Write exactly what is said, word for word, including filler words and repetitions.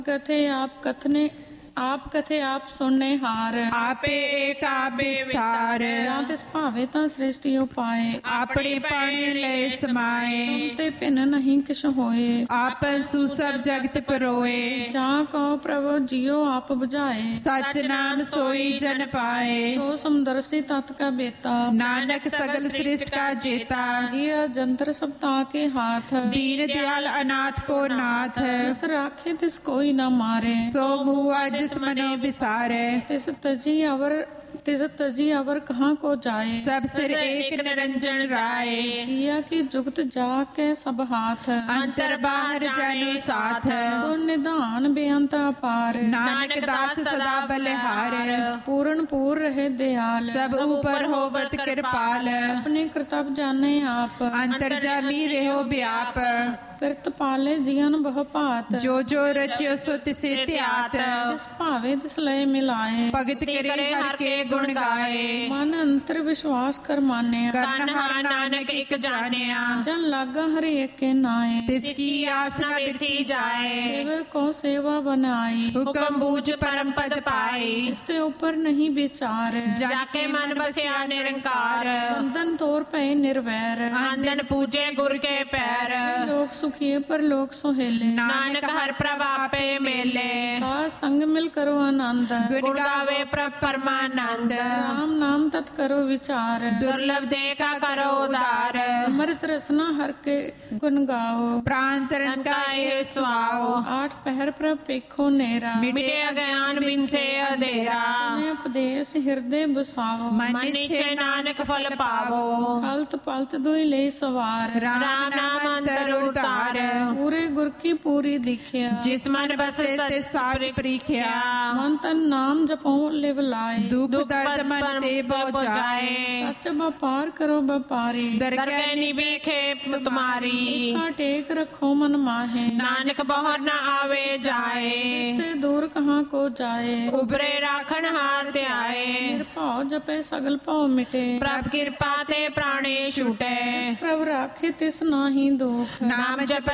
कथे आप कथने आप कथे आप सुनने हार। आपे एक आप विस्तार। ਜਾਂ ਤਿਸ ਭਾਵੇ ਤਾਂ ਸ੍ਰਿਸ਼ਟੀ ਉਪਾਏ। अपने पण ले समाए। ਤੁਮ ਤੇ ਭਿਨ ਨਹੀਂ ਕਿਛ ਹੋਏ। आपन सुसब जगत परोए। ਜਾਂ ਕਉ ਪ੍ਰਭु ਜਿਉ ਆਪ 부ਝਾਏ। सच नाम सोई जन पाए। ਸੋ ਸਮਦਰਸੀ ਤਤ ਕਾ ਬੇਤਾ। नानक सगल सृष्ट का जेता। ਜਿയ ਜੰਤਰ ਸਭ ਤਾਕੇ ਹਾਥ। दीन दयाल अनाथ को नाथ। ਜਿਸ ਰਾਖੇ ਤਿਸ ਕੋਈ ਨਾ ਮਾਰੇ। सो मुआ जिस मनो विसारे। ਤਿਸ ਤਜੀ ਅਵਰ ਤਿਸ ਤਜੀ ਅਵਰ ਕਹਾਂ ਕੋ ਜਾਏ। सब सिर एक निरंजन राय। जिया की जुगत जाके सब हाथ। अंतर बाहर जानु साथ। गुण निधान बेअंत अपार। नानक दास सदा बलिहार। पूर्ण पूर रहे दयाल। सब ऊपर होवत कृपाल। अपने कृतब जाने आप। अंतर जामी रहो व्याप। फिरत पाले जियन बह भात। जो जो रचियो सो तिसे त्यात। जिस भावे तिस लय मिलाए। भगत करे हर के गुण गाए। मन अंतर विश्वास कर मान्या। करन हर नानक एक जानिया। जन लागा हर एक के नाए। तिसकी आस न बिरथी जाए। सेवक को सेवा बनाई। हुक्म बूझ परम पद पाए। इसके ऊपर नहीं विचार। जाके मन बसिया निरंकार। बंधन तोर पे निर्वैर। आंदन पूजे गुर के पैर। लोक सुखिए पर लोक सोहेले। नानक हर प्रभ आपे मेले। साथ संग मिल करो आनंद। गुण गावे प्रभ परमानंद। राम नाम तत् करो विचार। दुर्लभ देखा करो उदार। अमृत रसना हर के गुण गाओ। प्राण तरन का ये सुआओ। आठ पहर प्रभ पेखो नेरा। मिटे अज्ञान बिन से अंधेरा। सुने उपदेश हृदय बसाओ। मन इच्छे नानक फल पावो। फलत पलत दुई ले सवार। राम नाम अंतर उतार। पूरे गुर की पूरी दिखिया। जिस मन बसे ते सार प्रीख्या। मन तन नाम जपो लिव लाए। दुख दर्द मन ते बो जाए। सच व्यापार करो व्यापारी। दरगह निभेखे तुम्हारी। एका टेक रखो मन माहे। नानक बहुर न आवे जाए। इसते दूर कहाँ को जाए। उबरे राखन हार ते आए। निरभाव जपे सगल भाव मिटे। प्रभ कृपा ते प्राणे छूटे। प्रभ राखे तिस नाही दुख। नाम जप